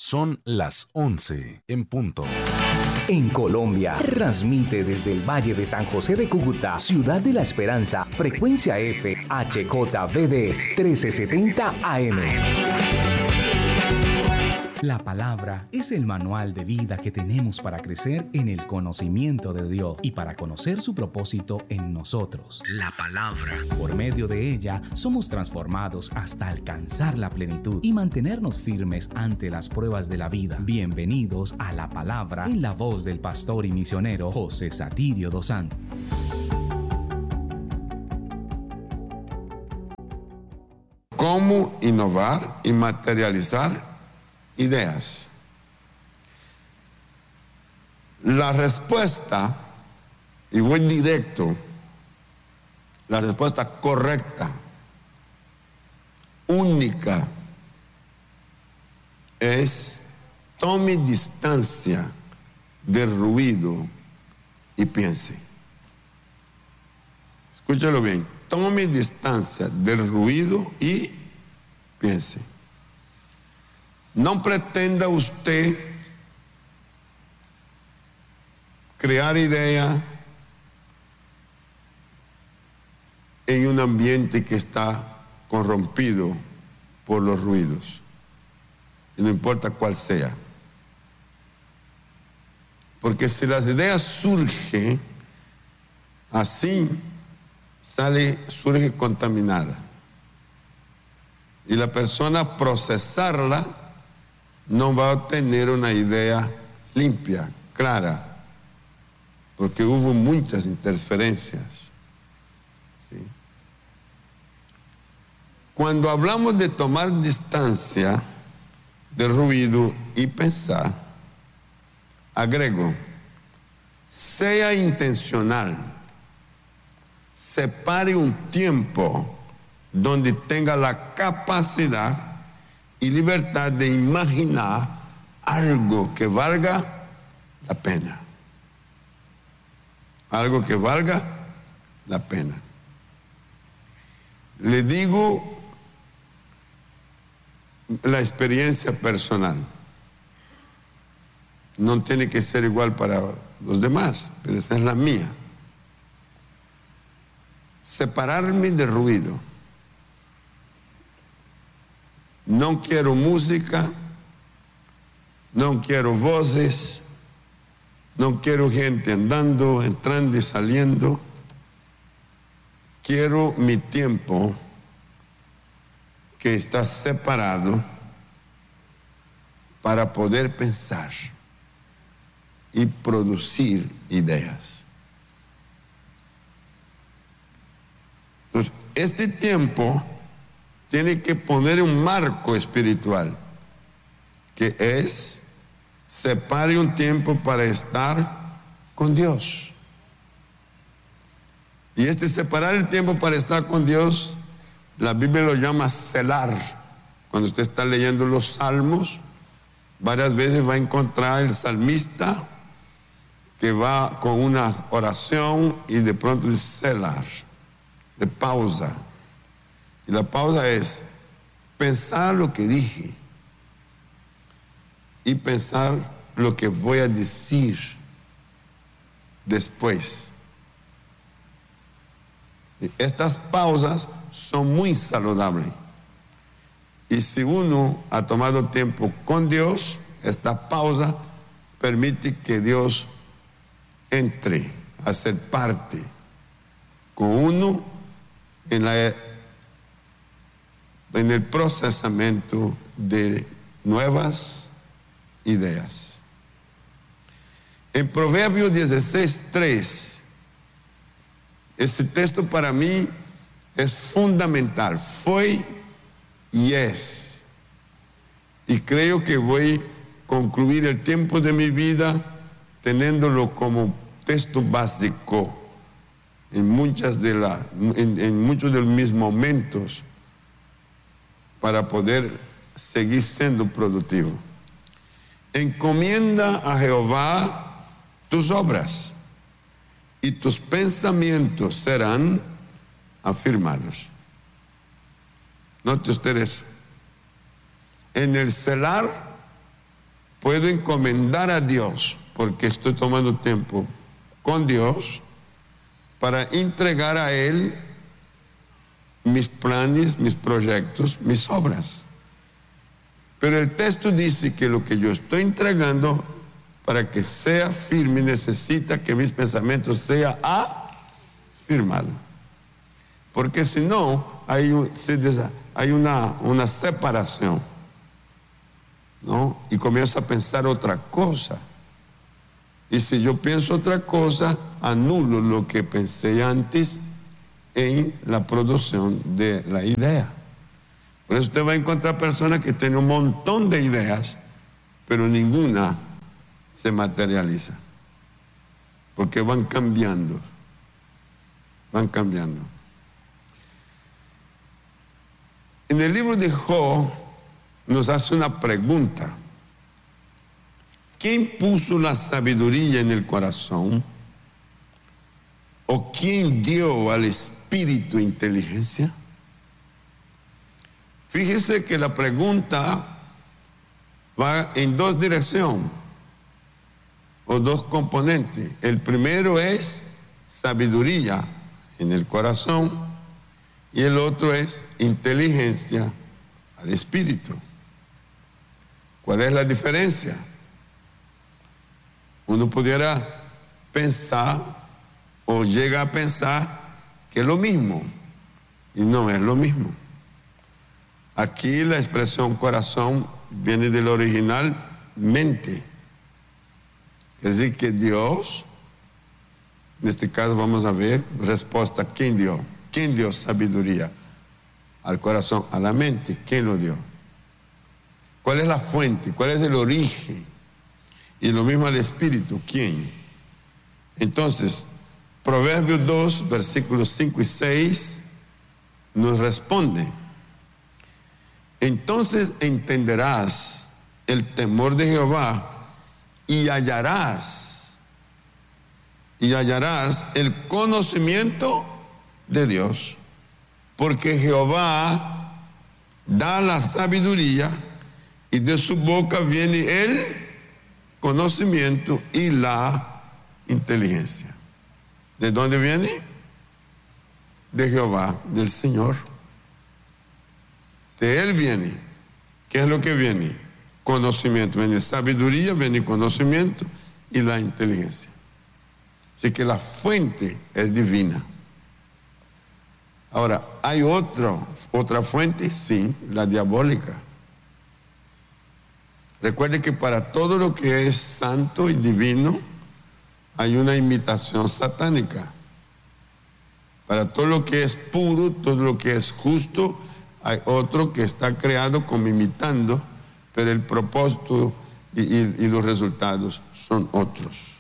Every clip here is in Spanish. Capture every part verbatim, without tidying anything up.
Son las once en punto. En Colombia, transmite desde el Valle de San José de Cúcuta, Ciudad de la Esperanza, frecuencia F, H J B D trece setenta A M. La palabra es el manual de vida que tenemos para crecer en el conocimiento de Dios y para conocer su propósito en nosotros. La palabra. Por medio de ella somos transformados hasta alcanzar la plenitud y mantenernos firmes ante las pruebas de la vida. Bienvenidos a La Palabra en la voz del pastor y misionero José Satirio dos Santos. ¿Cómo innovar y materializar ideas? La respuesta, y voy directo, la respuesta correcta, única, es: tome distancia del ruido y piense. Escúchalo bien, tome distancia del ruido y piense. No pretenda usted crear idea en un ambiente que está corrompido por los ruidos, y no importa cuál sea. Porque si las ideas surgen así, sale, surge contaminada. Y la persona procesarla no va a obtener una idea limpia, clara, porque hubo muchas interferencias. ¿Sí? Cuando hablamos de tomar distancia del ruido y pensar, agrego, sea intencional, separe un tiempo donde tenga la capacidad y libertad de imaginar algo que valga la pena. Algo que valga la pena. Le digo la experiencia personal. No tiene que ser igual para los demás, pero esa es la mía. Separarme del ruido. No quiero música, no quiero voces, no quiero gente andando, entrando y saliendo. Quiero mi tiempo que está separado para poder pensar y producir ideas. Entonces, este tiempo tiene que poner un marco espiritual, que es: separe un tiempo para estar con Dios. Y este separar el tiempo para estar con Dios, la Biblia lo llama celar. Cuando usted está leyendo los salmos, varias veces va a encontrar el salmista que va con una oración y de pronto dice celar, de pausa. Y la pausa es pensar lo que dije y pensar lo que voy a decir después. Estas pausas son muy saludables. Y si uno ha tomado tiempo con Dios, esta pausa permite que Dios entre a ser parte con uno en la en el procesamiento de nuevas ideas. En Proverbios dieciséis, tres, este texto para mí es fundamental, fue y es. Y creo que voy a concluir el tiempo de mi vida teniéndolo como texto básico en, muchas de la, en, en muchos de mis momentos, para poder seguir siendo productivo. Encomienda a Jehová tus obras y tus pensamientos serán afirmados. Note usted eso. En el celar puedo encomendar a Dios, porque estoy tomando tiempo con Dios para entregar a Él mis planes, mis proyectos, mis obras. Pero el texto dice que lo que yo estoy entregando, para que sea firme, necesita que mis pensamientos sean afirmados. Porque si no, hay, hay una, una separación, ¿no? Y comienzo a pensar otra cosa. Y si yo pienso otra cosa, anulo lo que pensé antes en la producción de la idea. Por eso usted va a encontrar personas que tienen un montón de ideas, pero ninguna se materializa. Porque van cambiando. Van cambiando. En el libro de Job nos hace una pregunta. ¿Quién puso la sabiduría en el corazón? ¿O quién dio al espíritu inteligencia? Fíjese que la pregunta va en dos direcciones o dos componentes. El primero es sabiduría en el corazón y el otro es inteligencia al espíritu. ¿Cuál es la diferencia? Uno pudiera pensar o llega a pensar que es lo mismo y no es lo mismo. Aquí la expresión corazón viene del original mente. Es decir, que Dios, en este caso vamos a ver, respuesta, ¿quién dio? ¿Quién dio sabiduría al corazón, a la mente? ¿Quién lo dio? ¿Cuál es la fuente? ¿Cuál es el origen? Y lo mismo al espíritu, ¿quién? Entonces, Proverbios dos, versículos cinco y seis, nos responde. Entonces entenderás el temor de Jehová y hallarás, y hallarás el conocimiento de Dios, porque Jehová da la sabiduría y de su boca viene el conocimiento y la inteligencia. ¿De dónde viene? De Jehová, del Señor. De Él viene. ¿Qué es lo que viene? Conocimiento. Viene sabiduría, viene conocimiento y la inteligencia. Así que la fuente es divina. Ahora, ¿hay otro, otra fuente? Sí, la diabólica. Recuerde que para todo lo que es santo y divino hay una imitación satánica. Para todo lo que es puro, todo lo que es justo, hay otro que está creado como imitando, pero el propósito y, y, y los resultados son otros.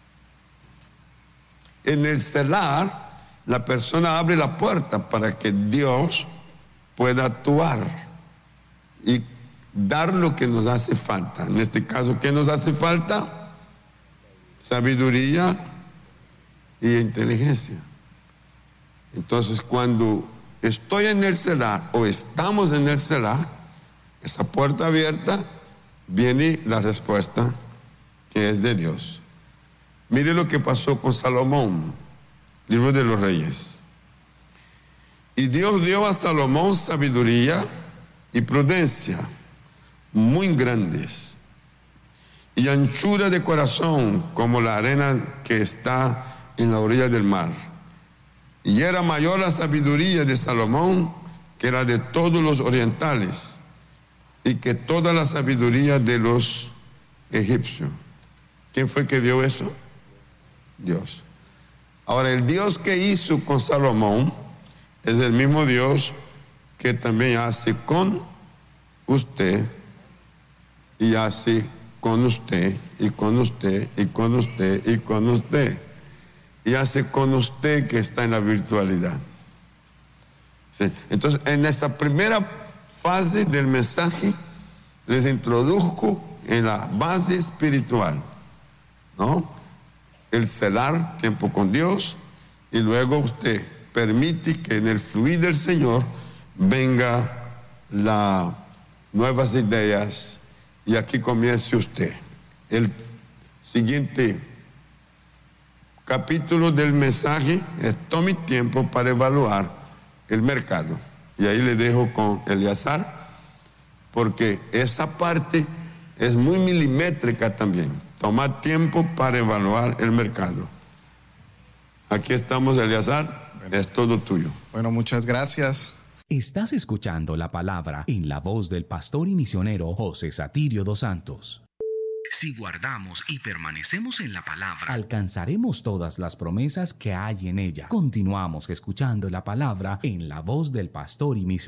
En el celar, la persona abre la puerta para que Dios pueda actuar y dar lo que nos hace falta. En este caso, ¿qué nos hace falta? Sabiduría y inteligencia. Entonces, cuando estoy en el celar o estamos en el celar, esa puerta abierta, viene la respuesta que es de Dios. Mire lo que pasó con Salomón, libro de los Reyes. Y Dios dio a Salomón sabiduría y prudencia muy grandes, y anchura de corazón como la arena que está en la orilla del mar. Y era mayor la sabiduría de Salomón que la de todos los orientales y que toda la sabiduría de los egipcios. ¿Quién fue que dio eso? Dios. Ahora, el Dios que hizo con Salomón es el mismo Dios que también hace con usted y hace con usted y con usted y con usted y con usted y hace con usted que está en la virtualidad. ¿Sí? Entonces, en esta primera fase del mensaje les introduzco en la base espiritual, ¿no? El celar, tiempo con Dios, y luego usted permite que en el fluir del Señor venga las nuevas ideas y aquí comience usted. El siguiente capítulo del mensaje es tome tiempo para evaluar el mercado. Y ahí le dejo con Eleazar, porque esa parte es muy milimétrica también. Tomar tiempo para evaluar el mercado. Aquí estamos, Eleazar, bueno, es todo tuyo. Bueno, muchas gracias. Estás escuchando la palabra en la voz del pastor y misionero José Satirio dos Santos. Si guardamos y permanecemos en la palabra, alcanzaremos todas las promesas que hay en ella. Continuamos escuchando la palabra en la voz del pastor y misionero